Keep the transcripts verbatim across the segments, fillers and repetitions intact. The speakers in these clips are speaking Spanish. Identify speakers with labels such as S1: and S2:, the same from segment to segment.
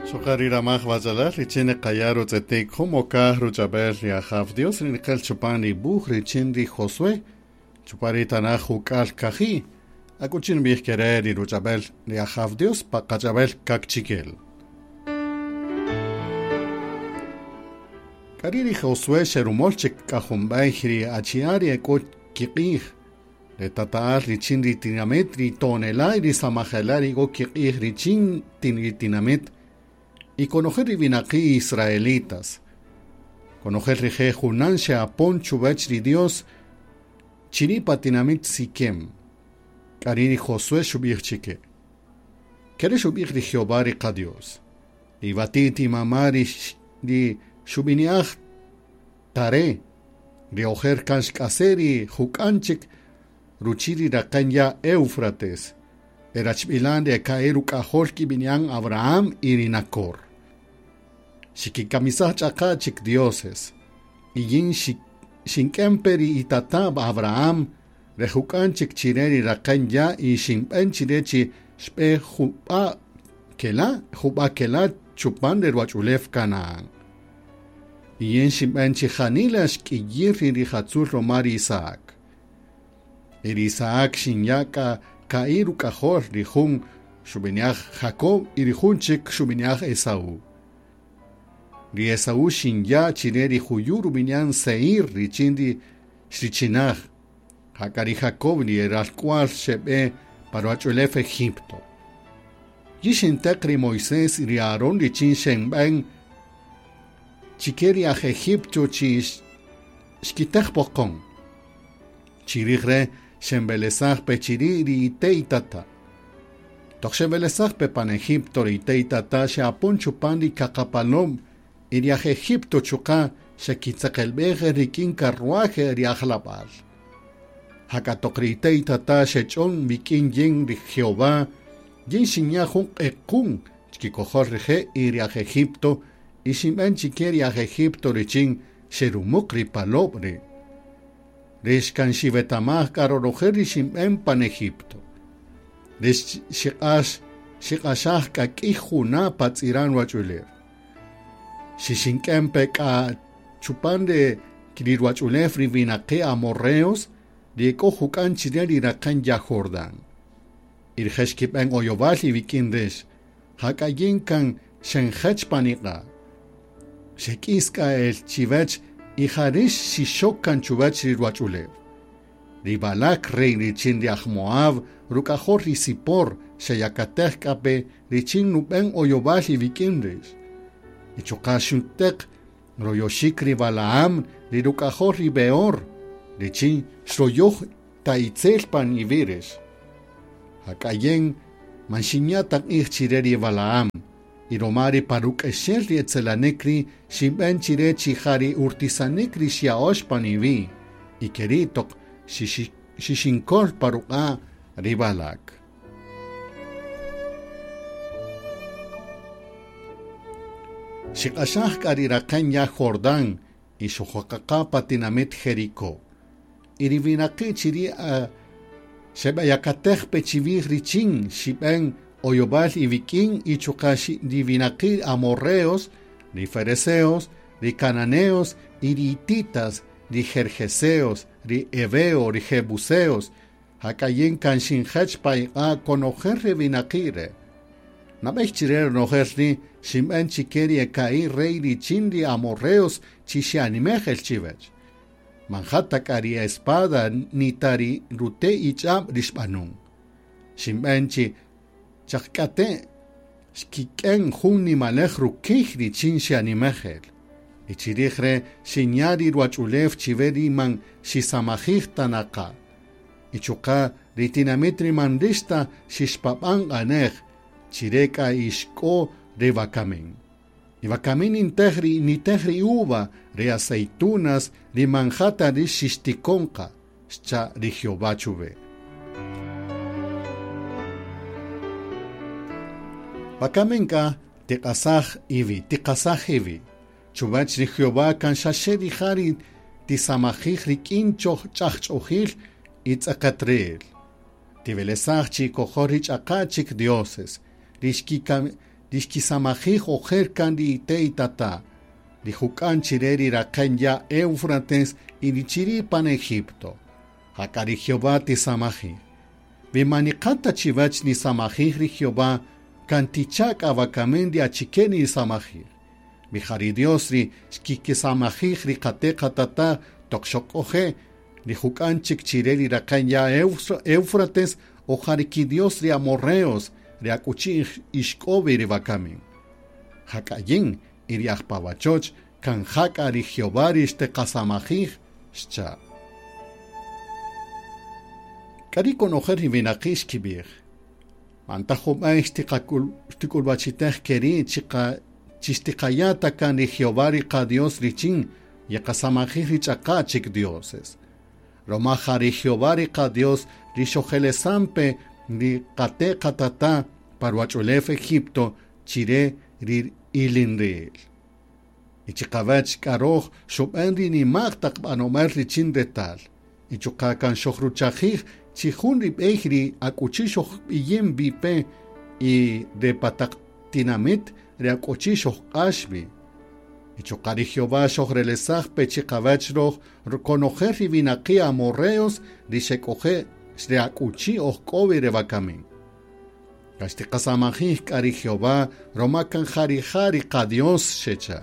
S1: Soqari ramaj vazalal richine qayaro tzetik homoka ruchabel riajav Dios rinqel chupani buj richindi Josué chupari tanaj ukal kaji akuchin bih querer y ruchabel riajav Dios pa qachabel kakchikel Kariri Josué sherumolchik kajumbay hiri achiari eko kiqih le tataal richindi tinametri tonelay ri samajelari go kiqih richin tinamet y conocer vinaqui israelitas, conocer rige junanshe apon chubach di Dios, chiripa tinamit sikem, kariri Josué shubir chike, kere shubir di Jehová riqa Dios, y batiti mamari di shubiniach tare, di ojer kansh kaseri jukanchik, ruchiri rakanya Eufrates, erachbilan de kaeru kahorki binyan Abraham irinakor. Shikikamisah chakachik dioses, y yin shinkemperi itatab Abraham, rejukanchik chireri rakanya y shimpen chirechi shpe jupa kela, jupa kela chupan de ruachulef kanaan. Y yin shimpen chichanila shkiyir rihatzur romari Isaac. Ir Isaac shinyaka Kairu kahor rihun shubiniach Jacob y rihunchik shubiniach Esaú. Ri Esaú shinya chireri huyuru binyan Seir richindi shrichinach. Hakari Jacob ni eral cual shebe paruachulef Egipto. Yishintekri Moisés ri Aaron richin shenben chikeri ach Egipto chish shkitech pokon. Chirigre Shembelezach pechiri ri teitata. Toch shembelezach pepan Egipto ri teitata she apon chupandi kakapalom iriach Egipto chuka she kitzakelbeje rikin karruaje riach labal. Hakatok ri teitata she chon bikin yen ri Jehová yen shinyahun ekun chkikohor rije iriach Egipto y shimen chikeriach Egipto richin sherumuk ri palobre. Rish kan shivetamah karorojer shimem pan Egipto. Rish shikash shikashah kakihuna patziran wachuler. Shishinkempe ka chupande kilirwachulef rivinake amorreos dieko hukan chideri rakan ya Jordan. Irheshkipen oyovali vikindesh hakayin kan shenhech panika. Shekiska el chivech y Harish Shishokan chubach riruachulev. Ribalak rey richin riach Moab, rukahor risipor, shayakatech kape, richin nupen oyobali vikindes. Y chokashuntek, royoshik ribalaam, rirukahor ribeor, richin shroyoch taitzelpan ivires. Hakayen, manshinyatak ich chireri balaam. Y romari paruk esherri etzelanekri shimben chire chihari urtisanekri shiaoshpanivi y keritok shishinkor paruka ribalak. Shikashah karirakan ya Jordan y shuhokaka patinamet Jericó. Y rivinake chiri a shebayakatech pechivih richin shiben Oyobal y Viking y Chukashi divinaki amorreos, di fereceos, di cananeos y di hititas, di jerjeseos, di eveo, di jebuseos, hakayen kanshinhach pai a conocer revinakire. Nabech chirer noherni, shimen chikeri e kai rey di chindi amorreos chishianimejel chivech. Manjata kari espada nitari rute y cham rispanung. Shimen chi Chakate, Skiken Huni Malechru Kihri Chinsha Nimehel. Ichirigre, Shinyari Ruachulev Chiveri Man Shisamahir Tanaka. Ichuka Ritinametri Mandista Shishpapan Aneg, Chireka Ishko Revakamin. Ivakamin integri nitegri uva, re aceitunas, ri manjata ri shistikonka, scha ri Jehová chuve. Bakamenka tikasaj ivi, tikasaj ivi. Chubach ri Jehová kan shasheri hari tisamajij rikincho chachojil itzakatreel. Tivelesaj chi kohorich akachik dioses. Rishkikam dishkisamajij ojer kandi ite itata, dijukan chireri rakan ya Eufrates y dichiri pan Egipto. Hakari Jehová tisamaji. Vimanikata chivach ni samajij ri Jehová, kantichak avakamendi achikeni samajij. Vijari Dios ri shkikisamajij ri kate katata tokshok oje, dijukan chik chireri rakan ya Eufrates, ojariki Dios ri amorreos, ri akuchi ishkobi ri vakamin. Hakayin iri akpawachoch, kan haka ri Jehová ri este kasamajij, shcha. Kari conocer y vinakish kibir. Mantajo maestikakul stikulbachitech keri chika chistikayata kan ri Jehová ri ka Dios richin y kasamajij ri chaka chik dioses. Romaja ri Jehová ri ka Dios ri shojelesampe ri kate katata parwachulef Egipto chire ri ilinril. Y chikavach karoj shobenri ni magtak banomer ri chin detal. Y chukakan shohruchajij chihun rip ejri akuchishoh iyem bipe y de pataktinamit re akuchishoh ashbi. Y chokari Jehová shohrelesaj pechikavachroh reconojer rivinaki amorreos rishekoje re akuchi ohkovi revakamin. Kastikasamajij kari Jehová romakan jarijari kadios shecha.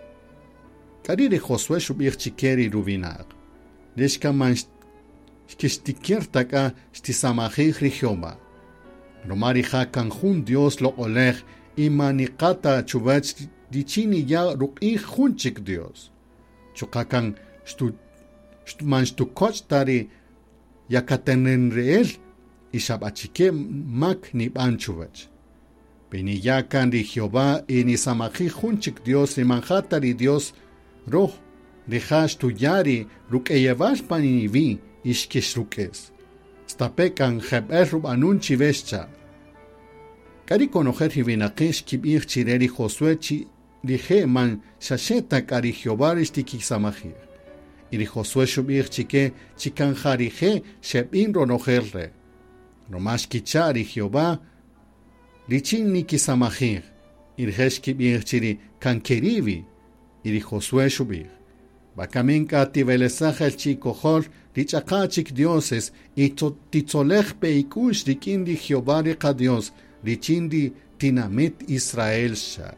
S1: Kari re Josué shubich chikeri ruvinag. Deshkaman Shkistikiertaka shtisamajij ri Jehová. Romari hakan jun Dios lo oleg y manikata chubach dichini ya ruk'i junchik Dios. Chukakan shtu man shtukoch tari yakatenen reel y shabachike mak ni banchubach. Beni yakan ri Jehová y ni samajij junchik Dios y manhatari Dios roh rihash tuyari ruk'eyevash paninivi ishkishrukes. Stapekan jeber rubanun chivescha. Kari conocer hivinakesh kibir chireri Josué chi dije man shasheta kari Jehová ishtikixamajir. Iri Josué shubir chike chikan jarije shebin ronojerre. Romash kichari Jehová lichin nikisamajir. Irhesh kibir chiri kankerivi. Iri Josué shubir. Bakaminka tivelesaj el chikojol richakachik dioses y titzolej peikush rikindi Jehová rika Dios richindi tinamit Israel sha.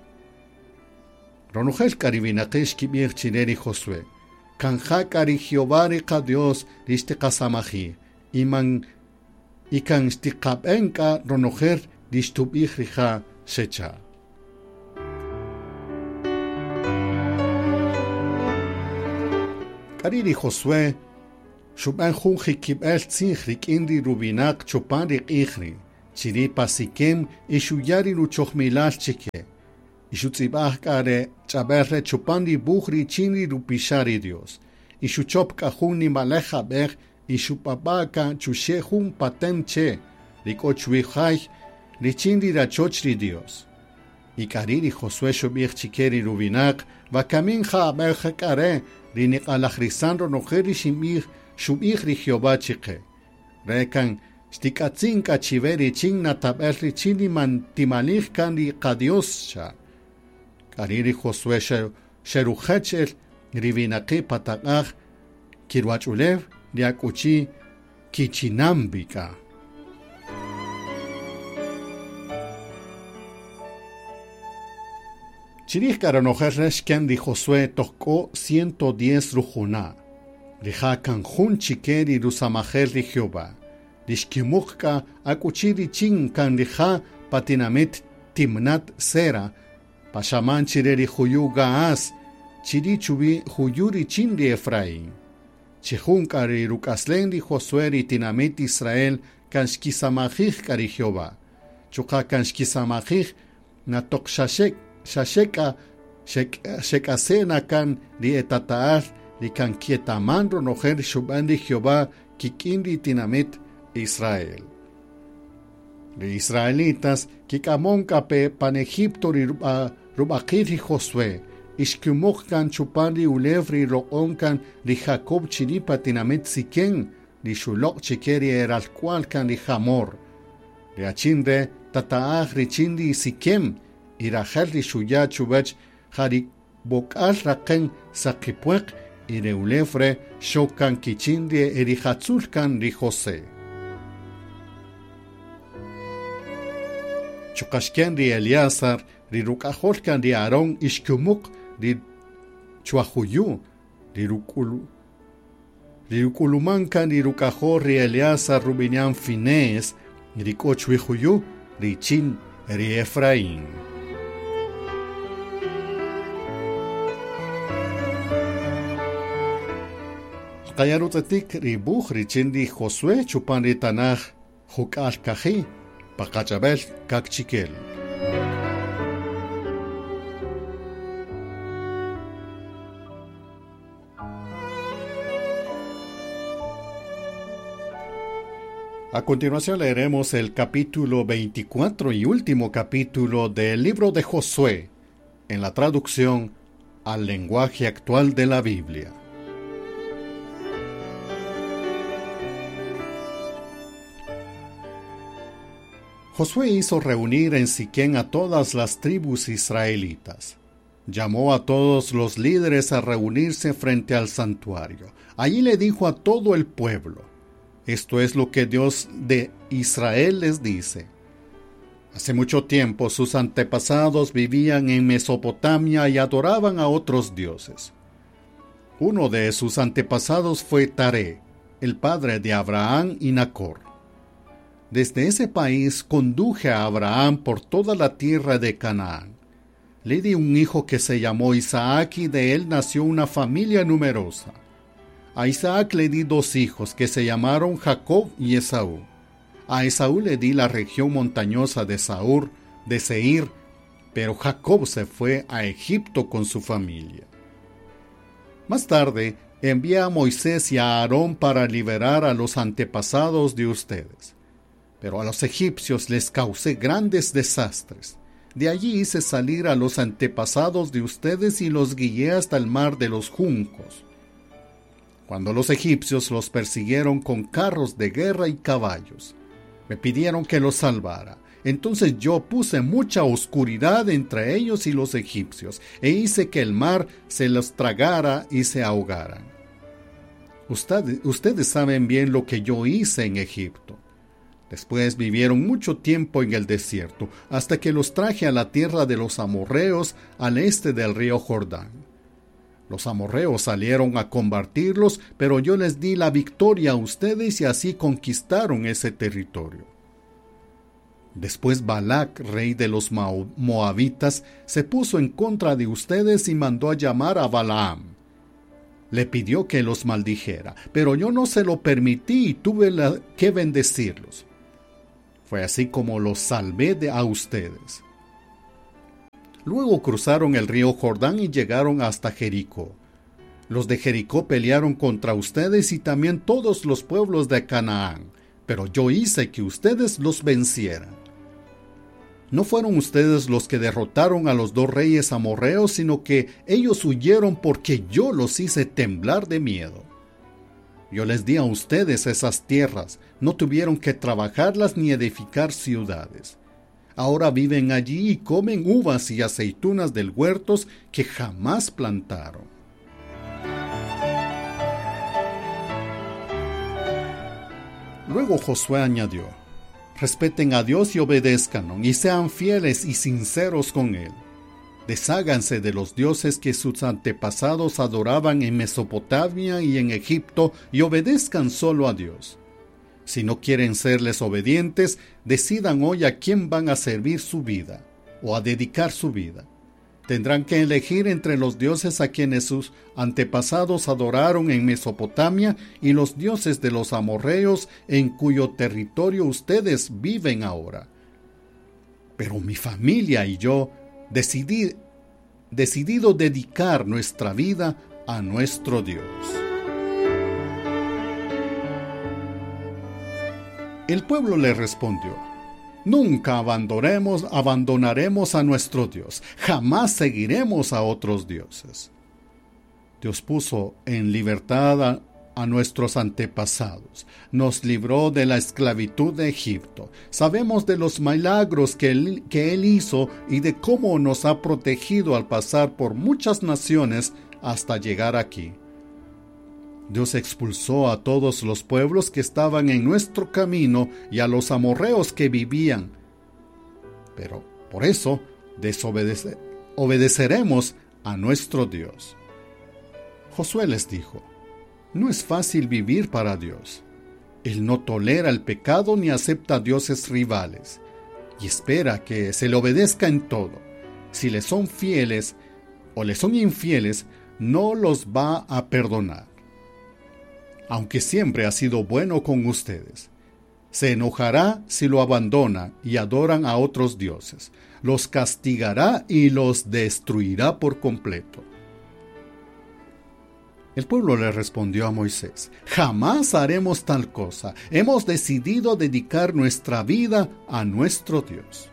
S1: Ronujel karivinakesh kibir chineri Josué. Kanja kari Jehová rika Dios ristekasamaji. Iman ikan stikabenka ronujer ristubij rija shecha. Kariri Josué, Shuban Jun Hikibel Tzihrik Indi Rubinak Chupanrik Ihri, Chiri Pasikem, Ishuyari Ruchochmilal Chike, Ishutzibah Kare, Chaberre Chupandi Buhri Chini Rupishari Dios, Ishuchop Kahuni Maleja Ber, Ishupabaka Chushehun Patem Che, Rikochwihai, Richindi Rachochri Dios. Y Kariri Josué Shubir Chikeri Rubinak, Vakamin Ha Berje Kare, Rinik alachrisandro nojeri shimir shubir ri Jehová chike. Rekan stikatzin kachiveri ching natabelri chini man timalich kan ri kadios sha. Kariri Josué sheruchechel rivinaki patakach kirwachulev riakuchi kichinambika. Chirich karanojerresh ken di Josué tocó ciento diez rujuná. Rija kanjun chikeri rusamajer ri Jehová. Dishkimukka akuchiri chin kan rija patinamit timnat sera. Pashaman chireri juyu gaas. Chiri chubi juyuri chin di Efraín. Chihun kari rukaslen di Josué ri tinamit Israel kan shkisamajij kari Jehová. Chuka kan shkisamajij natok shashek. Shasheka shekasena kan di etataar di kan kietamandro nojer shubandi Jehová kikindi tinamit Israel. De israelitas kikamonka pe pan Egipto rubakiri Josué ishkumok kan chupandi ulevri roonkan di Jacob chinipa tinamit siken di shulok chikeri eral cual kan di Hamor. De achinde tataar richindi sikem irajal rishuya chubach harik bokal raken sakipuek ireulefre shokan kichindie erihatzulkan ri José. Chukashken ri Eliazar, ri rukajolkan ri Aarón ishkumuk, ri chuajuyu, ri rukulu, ri rukulumankan ri rukajor ri Eliazar rubinian Finés, ri kochuijuyu, ri chin, ri Efraín. Qayarutetik ri buj ri chin ri Josué chupan ri Tanaj, jukal kaji, pakachabel kakchikel. A continuación leeremos el capítulo veinticuatro y último capítulo del libro de Josué, en la traducción al lenguaje actual de la Biblia. Josué hizo reunir en Siquén a todas las tribus israelitas. Llamó a todos los líderes a reunirse frente al santuario. Allí le dijo a todo el pueblo: esto es lo que Dios de Israel les dice. Hace mucho tiempo sus antepasados vivían en Mesopotamia y adoraban a otros dioses. Uno de sus antepasados fue Taré, el padre de Abraham y Nacor. Desde ese país conduje a Abraham por toda la tierra de Canaán. Le di un hijo que se llamó Isaac y de él nació una familia numerosa. A Isaac le di dos hijos que se llamaron Jacob y Esaú. A Esaú le di la región montañosa de Saúr, de Seir, pero Jacob se fue a Egipto con su familia. Más tarde envié a Moisés y a Aarón para liberar a los antepasados de ustedes. Pero a los egipcios les causé grandes desastres. De allí hice salir a los antepasados de ustedes y los guié hasta el mar de los juncos. Cuando los egipcios los persiguieron con carros de guerra y caballos, me pidieron que los salvara. Entonces yo puse mucha oscuridad entre ellos y los egipcios, e hice que el mar se los tragara y se ahogaran. Ustedes, ustedes saben bien lo que yo hice en Egipto. Después vivieron mucho tiempo en el desierto, hasta que los traje a la tierra de los amorreos al este del río Jordán. Los amorreos salieron a combatirlos, pero yo les di la victoria a ustedes y así conquistaron ese territorio. Después Balac, rey de los moabitas, se puso en contra de ustedes y mandó a llamar a Balaam. Le pidió que los maldijera, pero yo no se lo permití y tuve la, que bendecirlos. Fue así como los salvé de a ustedes. Luego cruzaron el río Jordán y llegaron hasta Jericó. Los de Jericó pelearon contra ustedes y también todos los pueblos de Canaán, pero yo hice que ustedes los vencieran. No fueron ustedes los que derrotaron a los dos reyes amorreos, sino que ellos huyeron porque yo los hice temblar de miedo. Yo les di a ustedes esas tierras, no tuvieron que trabajarlas ni edificar ciudades. Ahora viven allí y comen uvas y aceitunas del huertos que jamás plantaron. Luego Josué añadió: respeten a Dios y obedézcanlo, y sean fieles y sinceros con Él. Desháganse de los dioses que sus antepasados adoraban en Mesopotamia y en Egipto y obedezcan solo a Dios. Si no quieren serles obedientes, decidan hoy a quién van a servir su vida o a dedicar su vida. Tendrán que elegir entre los dioses a quienes sus antepasados adoraron en Mesopotamia y los dioses de los amorreos en cuyo territorio ustedes viven ahora. Pero mi familia y yo decidí, decidido dedicar nuestra vida a nuestro Dios. El pueblo le respondió: nunca abandonaremos, abandonaremos a nuestro Dios, jamás seguiremos a otros dioses. Dios puso en libertad a, a nuestros antepasados, nos libró de la esclavitud de Egipto. Sabemos de los milagros que él, que él hizo y de cómo nos ha protegido al pasar por muchas naciones hasta llegar aquí. Dios expulsó a todos los pueblos que estaban en nuestro camino y a los amorreos que vivían. Pero por eso desobedece, obedeceremos a nuestro Dios. Josué les dijo: no es fácil vivir para Dios. Él no tolera el pecado ni acepta dioses rivales, y espera que se le obedezca en todo. Si le son fieles o le son infieles, no los va a perdonar. Aunque siempre ha sido bueno con ustedes, se enojará si lo abandonan y adoran a otros dioses. Los castigará y los destruirá por completo. El pueblo le respondió a Moisés: jamás haremos tal cosa. Hemos decidido dedicar nuestra vida a nuestro Dios.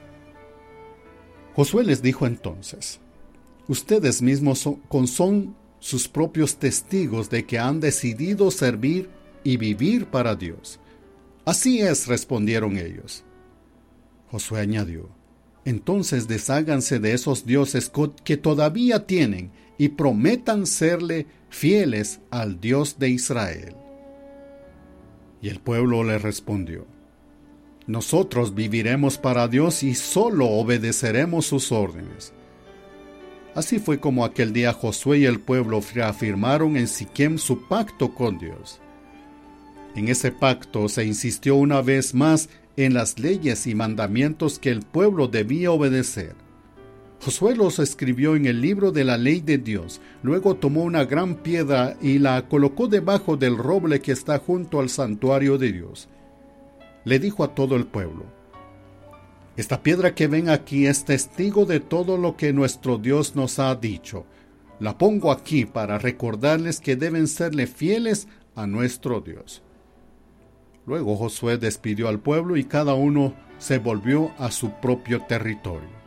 S1: Josué les dijo entonces: ustedes mismos son, son sus propios testigos de que han decidido servir y vivir para Dios. Así es, respondieron ellos. Josué añadió: entonces desháganse de esos dioses que todavía tienen y prometan serle fieles al Dios de Israel. Y el pueblo le respondió: nosotros viviremos para Dios y solo obedeceremos sus órdenes. Así fue como aquel día Josué y el pueblo reafirmaron en Siquem su pacto con Dios. En ese pacto se insistió una vez más en las leyes y mandamientos que el pueblo debía obedecer. Josué los escribió en el libro de la ley de Dios. Luego tomó una gran piedra y la colocó debajo del roble que está junto al santuario de Dios. Le dijo a todo el pueblo: esta piedra que ven aquí es testigo de todo lo que nuestro Dios nos ha dicho. La pongo aquí para recordarles que deben serle fieles a nuestro Dios. Luego Josué despidió al pueblo y cada uno se volvió a su propio territorio.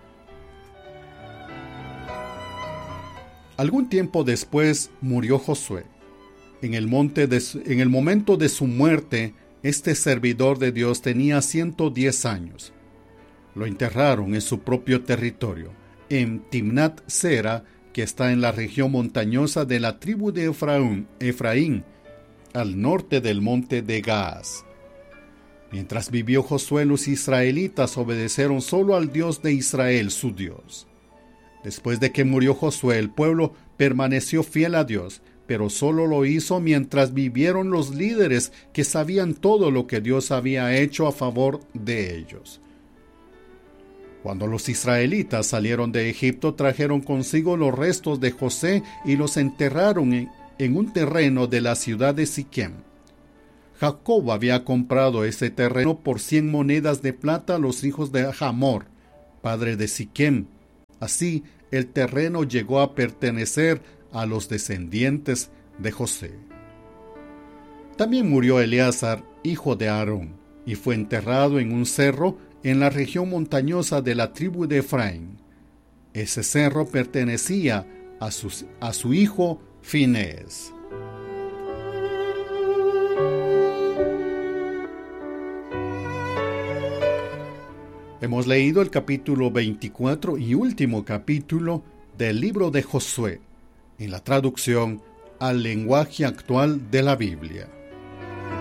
S1: Algún tiempo después murió Josué. En el, monte de su, en el momento de su muerte, este servidor de Dios tenía ciento diez años. Lo enterraron en su propio territorio, en Timnat Sera, que está en la región montañosa de la tribu de Efraín, Efraín, al norte del monte de Gaas. Mientras vivió Josué, los israelitas obedecieron solo al Dios de Israel, su Dios. Después de que murió Josué, el pueblo permaneció fiel a Dios, pero solo lo hizo mientras vivieron los líderes que sabían todo lo que Dios había hecho a favor de ellos. Cuando los israelitas salieron de Egipto, trajeron consigo los restos de José y los enterraron en, en un terreno de la ciudad de Siquem. Jacob había comprado ese terreno por cien monedas de plata a los hijos de Hamor, padre de Siquem. Así, el terreno llegó a pertenecer a los descendientes de José. También murió Eleazar, hijo de Aarón, y fue enterrado en un cerro en la región montañosa de la tribu de Efraín. Ese cerro pertenecía a su, a su hijo Finés. Hemos leído el capítulo veinticuatro y último capítulo del libro de Josué, en la traducción al lenguaje actual de la Biblia.